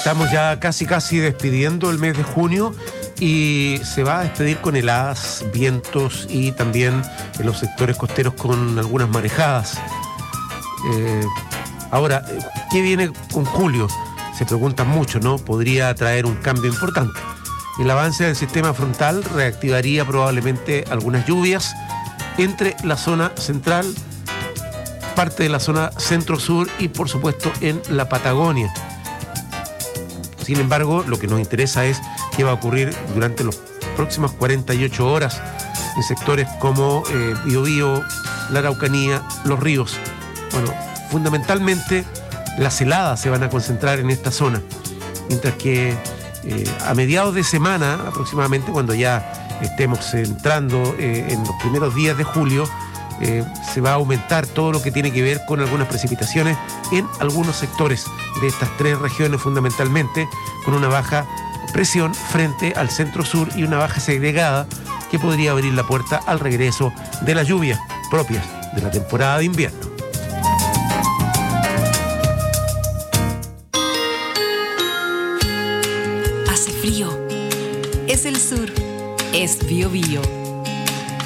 Estamos ya casi despidiendo el mes de junio y se va a despedir con heladas, vientos y también en los sectores costeros con algunas marejadas. Ahora, ¿qué viene con julio? Se preguntan mucho, ¿no? Podría traer un cambio importante. El avance del sistema frontal reactivaría probablemente algunas lluvias entre la zona central, parte de la zona centro-sur y por supuesto en la Patagonia. Sin embargo, lo que nos interesa es qué va a ocurrir durante las próximas 48 horas en sectores como Biobío, la Araucanía, los ríos. Bueno, fundamentalmente las heladas se van a concentrar en esta zona, mientras que a mediados de semana, aproximadamente cuando ya estemos entrando en los primeros días de julio, se va a aumentar todo lo que tiene que ver con algunas precipitaciones en algunos sectores de estas tres regiones fundamentalmente, con una baja presión frente al centro-sur y una baja segregada que podría abrir la puerta al regreso de las lluvias propias de la temporada de invierno. Hace frío. Es el sur. Es Biobío.